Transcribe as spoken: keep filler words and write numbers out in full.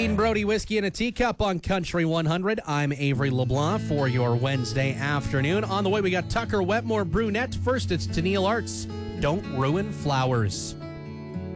Dean Brody Whiskey in a Teacup on Country one hundred. I'm Avery LeBlanc for your Wednesday afternoon. On the way, we got Tucker Wetmore Brunette. First, it's Tennille Arts. Don't Ruin Flowers.